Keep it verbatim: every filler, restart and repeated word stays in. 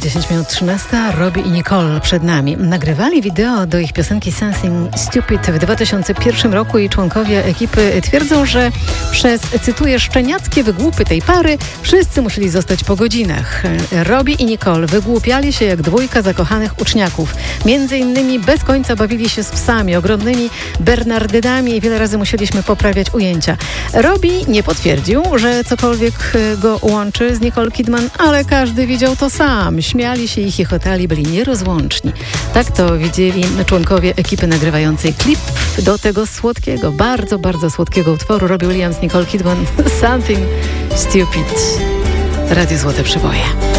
dziesięć minut trzynasta. Robbie i Nicole przed nami. Nagrywali wideo do ich piosenki Something Stupid w dwa tysiące pierwszym roku i członkowie ekipy twierdzą, że przez, cytuję, szczeniackie wygłupy tej pary wszyscy musieli zostać po godzinach. Robbie i Nicole wygłupiali się jak dwójka zakochanych uczniaków. Między innymi bez końca bawili się z psami, ogromnymi bernardynami i wiele razy musieliśmy poprawiać ujęcia. Robbie nie potwierdził, że cokolwiek go łączy z Nicole Kidman, ale każdy widział to sam. Śmiali się i chichotali, byli nierozłączni. Tak to widzieli członkowie ekipy nagrywającej klip do tego słodkiego, bardzo, bardzo słodkiego utworu Robbie Williams, Nicole Kidman, Something Stupid. Radio Złote Przeboje.